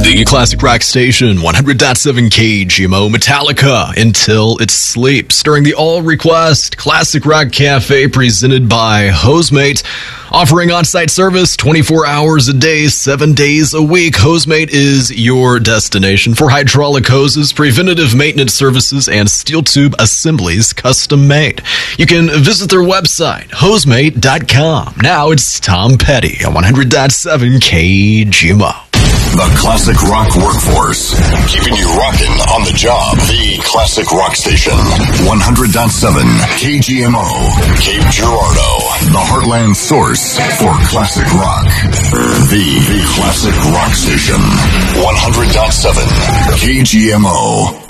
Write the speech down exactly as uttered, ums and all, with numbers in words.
The Classic Rock Station, one hundred point seven K G M O, Metallica, Until It Sleeps. During the All Request Classic Rock Cafe presented by Hosemate. Offering on-site service twenty-four hours a day, seven days a week. Hosemate is your destination for hydraulic hoses, preventative maintenance services, and steel tube assemblies custom made. You can visit their website, hosemate dot com. Now it's Tom Petty on one hundred point seven K G M O. The Classic Rock Workforce, keeping you rocking on the job. The Classic Rock Station, one hundred point seven K G M O, Cape Girardeau, the Heartland source for classic rock. The, the Classic Rock Station, one hundred point seven K G M O.